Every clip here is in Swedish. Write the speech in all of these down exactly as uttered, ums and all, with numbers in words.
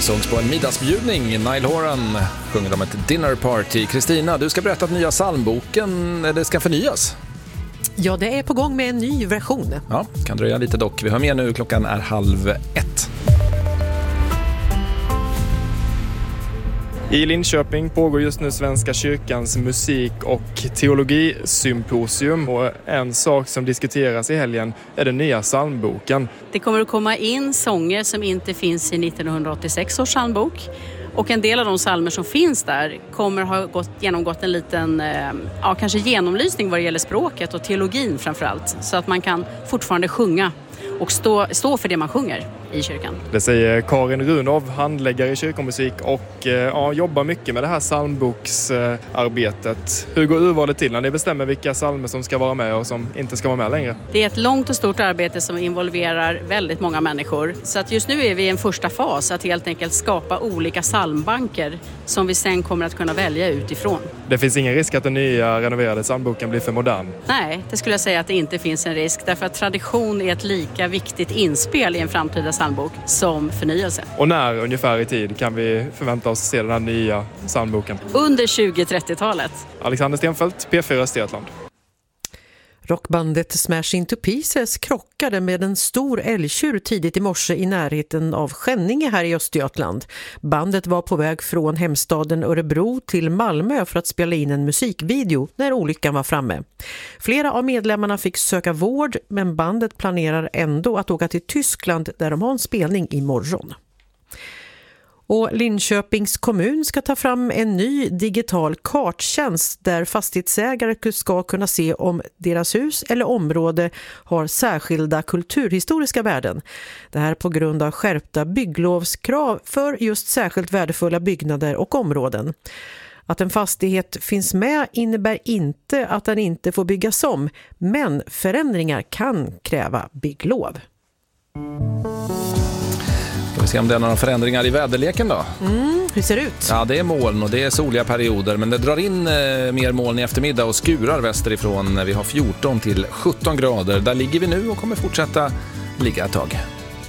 Sångs på en middagsbjudning. Niall Horan sjunger om ett dinner party. Kristina, du ska berätta att nya psalmboken det ska förnyas. Ja, det är på gång med en ny version. Ja, kan dröja lite dock. Vi har med nu, klockan är halv ett. I Linköping pågår just nu Svenska kyrkans musik- och teologisymposium. Och en sak som diskuteras i helgen är den nya psalmboken. Det kommer att komma in sånger som inte finns i nittonhundraåttiosex års psalmbok. Och en del av de psalmer som finns där kommer ha gått, genomgått en liten ja, kanske genomlysning vad det gäller språket och teologin framförallt. Så att man kan fortfarande sjunga och stå, stå för det man sjunger i kyrkan. Det säger Karin Runov, handläggare i kyrkomusik och ja, jobbar mycket med det här psalmboksarbetet. Hur går urvalet till när ni bestämmer vilka psalmer som ska vara med och som inte ska vara med längre? Det är ett långt och stort arbete som involverar väldigt många människor. Så att just nu är vi i en första fas att helt enkelt skapa olika psalmbanker som vi sen kommer att kunna välja utifrån. Det finns ingen risk att den nya renoverade psalmboken blir för modern? Nej, det skulle jag säga att det inte finns en risk. Därför att tradition är ett lika viktigt inspel i en framtida psalmbok som förnyelse. Och när ungefär i tid kan vi förvänta oss se den här nya psalmboken? Under tjugo-trettiotalet. Alexander Stenfeldt, P fyra Östergötland. Rockbandet Smash Into Pieces krockade med en stor älgtjur tidigt i morse i närheten av Skänninge här i Östergötland. Bandet var på väg från hemstaden Örebro till Malmö för att spela in en musikvideo när olyckan var framme. Flera av medlemmarna fick söka vård, men bandet planerar ändå att åka till Tyskland där de har en spelning imorgon. Och Linköpings kommun ska ta fram en ny digital karttjänst där fastighetsägare ska kunna se om deras hus eller område har särskilda kulturhistoriska värden. Det här på grund av skärpta bygglovskrav för just särskilt värdefulla byggnader och områden. Att en fastighet finns med innebär inte att den inte får byggas om, men förändringar kan kräva bygglov. Vi ser om det är några förändringar i väderleken då. Mm, hur ser det ut? Ja, det är moln och det är soliga perioder, men det drar in eh, mer moln i eftermiddag och skurar västerifrån. Vi har fjorton till sjutton grader. Där ligger vi nu och kommer fortsätta ligga ett tag.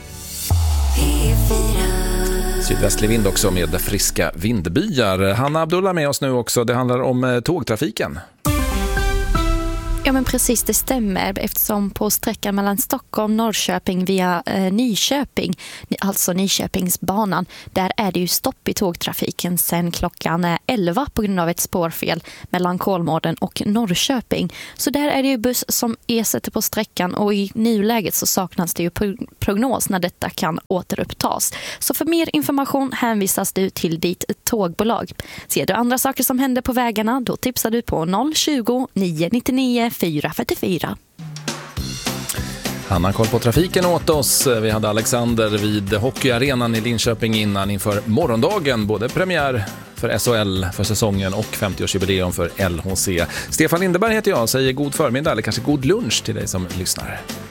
Sydvästlig vind också med friska vindbyar. Hanna Abdullah med oss nu också. Det handlar om eh, tågtrafiken. Ja, men precis, det stämmer, eftersom på sträckan mellan Stockholm och Norrköping via eh, Nyköping, alltså Nyköpingsbanan, där är det ju stopp i tågtrafiken sen klockan elva på grund av ett spårfel mellan Kolmården och Norrköping. Så där är det ju buss som ersätter på sträckan, och i nuläget så saknas det ju prognos när detta kan återupptas. Så för mer information hänvisas du till ditt tågbolag. Ser du andra saker som händer på vägarna, då tipsar du på noll tjugo, nio nittionio, fyra fyrtiofyra. Han har koll på trafiken åt oss. Vi hade Alexander vid hockeyarenan i Linköping innan inför morgondagen. Både premiär för S H L för säsongen och femtioårsjubileum för L H C. Stefan Lindeberg heter jag. Säger god förmiddag eller kanske god lunch till dig som lyssnar.